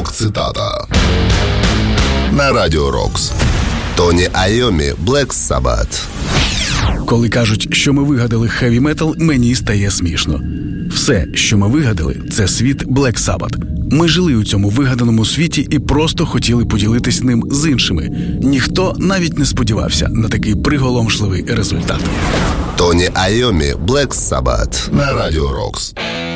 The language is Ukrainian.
Рок-цитата на Радіо Рокс. Тоні Айомі, Black Sabbath. Коли кажуть, що ми вигадали хеві-метал, мені стає смішно. Все, що ми вигадали, це світ Black Sabbath. Ми жили у цьому вигаданому світі і просто хотіли поділитись ним з іншими. Ніхто навіть не сподівався на такий приголомшливий результат. Тоні Айомі, Black Sabbath на Радіо Рокс.